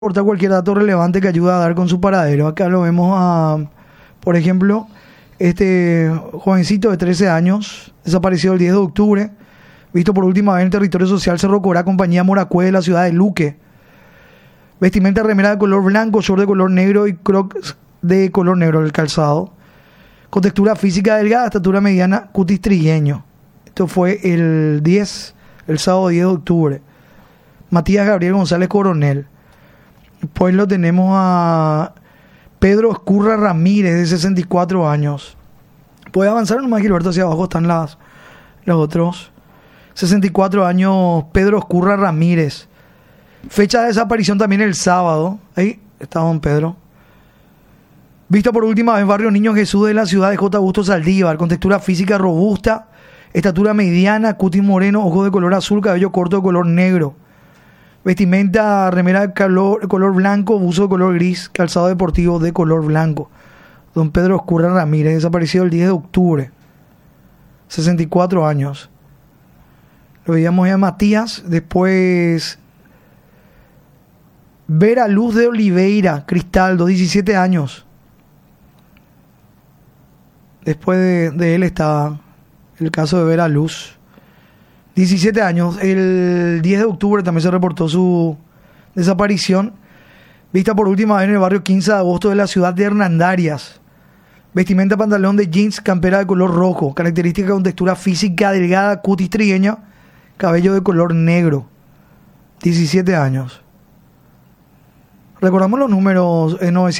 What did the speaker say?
aportar cualquier dato relevante que ayude a dar con su paradero. Acá lo vemos por ejemplo, este jovencito de 13 años, desaparecido el 10 de octubre, visto por última vez en territorio social Cerro Corá, compañía Moracue de la ciudad de Luque. Vestimenta remera de color blanco, short de color negro y crocs de color negro el calzado. Con textura física delgada, estatura mediana, cutis trigueño. Esto fue el sábado 10 de octubre. Matías Gabriel González Coronel. Después lo tenemos a Pedro Escurra Ramírez, de 64 años. Puede avanzar nomás, Gilberto, hacia abajo están los otros. 64 años, Pedro Escurra Ramírez. Fecha de desaparición también el sábado. Ahí está don Pedro. Visto por última vez en Barrio Niño Jesús de la ciudad de J. Augusto Saldívar, con textura física robusta, estatura mediana, cutis moreno, ojos de color azul, cabello corto de color negro. Vestimenta, remera de color blanco, buzo de color gris, calzado deportivo de color blanco. Don Pedro Escurra Ramírez, desaparecido el 10 de octubre. 64 años. Lo veíamos ya Matías. Después Vera Luz de Oliveira Cristaldo, 17 años. Después de él está el caso de Vera Luz. 17 años. El 10 de octubre también se reportó su desaparición. Vista por última vez en el barrio 15 de agosto de la ciudad de Hernandarias. Vestimenta, pantalón de jeans, campera de color rojo. Característica con textura física delgada, cutis trigueña. Cabello de color negro. 17 años. Recordamos los números en 900.